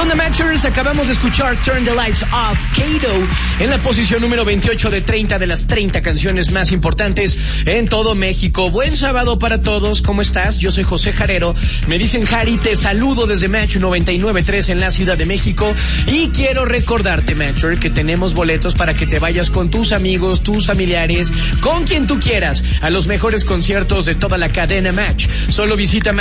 onda, Matchers? Acabamos de escuchar Turn the Lights Off, Kato, en la posición número 28 de 30 de las 30 canciones más importantes en todo México. Buen sábado para todos, ¿cómo estás? Yo soy José Jarero, me dicen Jari, te saludo desde Match 99.3 en la Ciudad de México y quiero recordarte, Matcher, que tenemos boletos para que te vayas con tus amigos, tus familiares, con quien tú quieras, a los mejores conciertos de toda la cadena Match. Solo visita